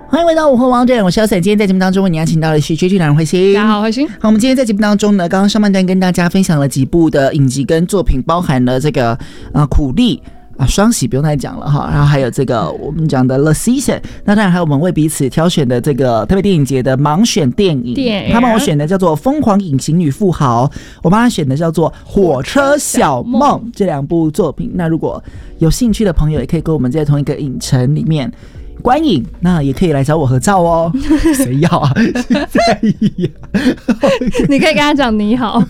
欢迎回到午后王者，我是小沈。今天在节目当中为你邀请到的是追剧男人慧心。 大家好，慧心。 好，我们今天在节目当中呢，刚刚上半段跟大家分享了几部的影集跟作品，包含了这个苦力。双喜不用太讲了哈，然后还有这个我们讲的 The Season， 那当然还有我们为彼此挑选的这个特别电影节的盲选电影，他帮我选的叫做《疯狂隐形女富豪》，我帮他选的叫做《火车小梦》这两部作品。那如果有兴趣的朋友，也可以跟我们在同一个影城里面观影，那也可以来找我合照哦。谁要啊？在意啊？ 你可以跟他讲你好。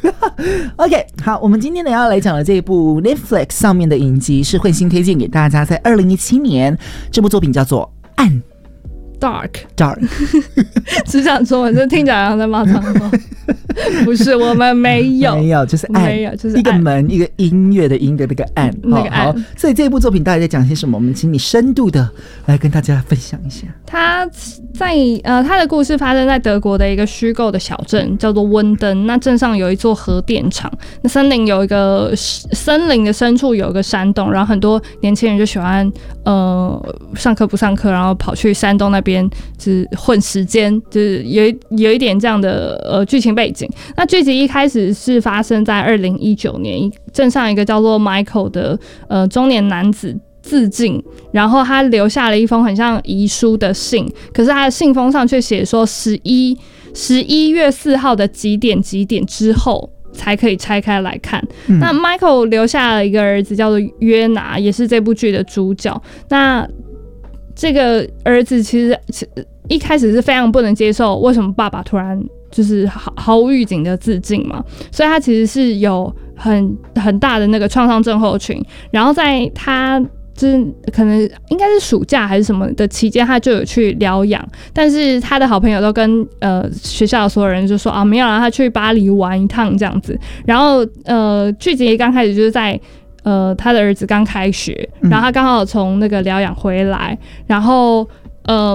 OK， 好，我们今天呢要来讲的这一部 Netflix 上面的影集是慧心推荐给大家，在2017年，这部作品叫做《暗》。Dark 只讲中文，这听起来好像在骂脏话。不是，我们没有， 就是暗， 没有，就是一个门，一个音乐的音的那个暗， 那个暗。 好，所以这部作品到底在讲些什么？我们请你深度的来跟大家分享一下。 他的故事发生在德国的一个虚构的小镇，叫做温登。那镇上有一座核电厂，那森林的深处有一个山洞，然后很多年轻人就喜欢上课不上课，然后跑去山洞那边就是混时间，就是有一点这样的剧情背景。那剧集一开始是发生在2019年，镇上一个叫做 Michael 的中年男子自尽，然后他留下了一封很像遗书的信，可是他的信封上却写说11月4号的几点之后才可以拆开来看。那 Michael 留下了一个儿子叫做约拿，也是这部剧的主角。那这个儿子其实一开始是非常不能接受为什么爸爸突然就是毫无预警的自尽嘛，所以他其实是有很大的那个创伤症候群。然后在他就是可能应该是暑假还是什么的期间，他就有去疗养，但是他的好朋友都跟学校的所有人就说没有啦，他去巴黎玩一趟这样子。然后剧集刚开始就是在他的儿子刚开学，然后他刚好从那个疗养回来，然后